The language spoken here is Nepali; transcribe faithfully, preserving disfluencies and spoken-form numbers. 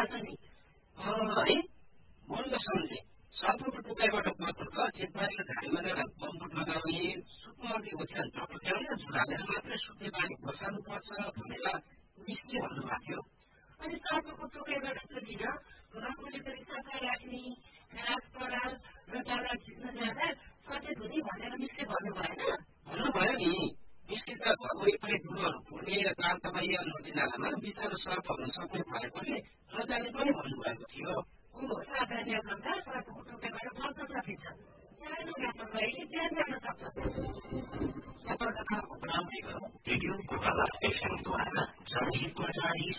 छ नि है मन सम्झे सर्पको टुकाइबाट बस्नु त खेतबारीको घारीमा गएर बम्बुट लगाउने सुत्ने ओछ्यान टपट्याउने झुलालेर मात्रै सुत्ने बानी बसाल्नुपर्छ भनेर मिसले भन्नुभएको थियो। अनि सर्पको टुकाइबाट जोगिन घरकोले पनि सफा राख्ने घाँस पराल र दाना छिट्न जाँदा सचेत हुने भनेर मिसले भन्नु भएन भन्नुभयो नि। मिसले त घरको एकपल्ट गुरुहरू पुर्ने र कान्तबाइया नदी नालामा बिस्तारो सर्प हुन सक्ने भएकोले नजाने पनि भन्नुभएको थियो। ऊ साधारण भन्दा सर्पको टुकाइबाट बस्न सकिन्छ। सानो घाटो गएले ज्यान गर्न सक्छ। सतर्कता अपराधी रेडियो कोराला एफएम द्वारा जनहितमा जारी